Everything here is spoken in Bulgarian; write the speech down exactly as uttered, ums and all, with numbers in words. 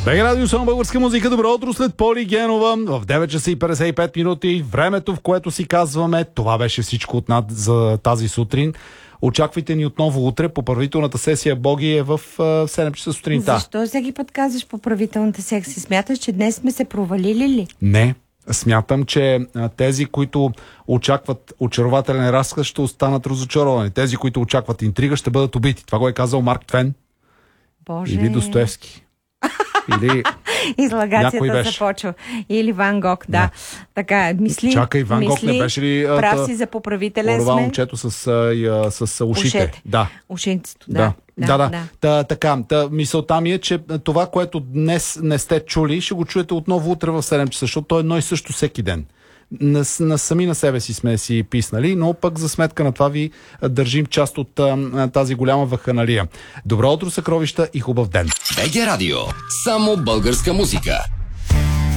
БГ Радио, само българска музика. Добро утро след Поли Генова в девет часа и петдесет и пет минути. Времето, в което си казваме, това беше всичко от нас за тази сутрин. Очаквайте ни отново утре. Поправителната сесия Боги е в седем часа сутринта. Защо всеки път казваш поправителната сесия? Смяташ, че днес сме се провалили ли? Не. Смятам, че тези, които очакват очарователен разказ, ще останат разочаровани. Тези, които очакват интрига, ще бъдат убити. Това го е казал Марк Твен. Боже. Или Достоевски. Или излагацията започва. Или Ван Гог, да. да. Така, мисли. Чакай, Ван Гог не беше ли прав си за поправителен това сме? момчето с, а, с ушите. Ушете. Да. Ушенцето, да. Да, да. да, да. да. Та, така, та, мисълта ми е, че това, което днес не сте чули, ще го чуете отново утре в седем часа, защото то е едно и също всеки ден. На, на сами на себе си сме си писнали, но пък за сметка на това ви държим част от а, тази голяма ваханалия. Добро утро, съкровища, и хубав ден! БГ Радио. Само българска музика.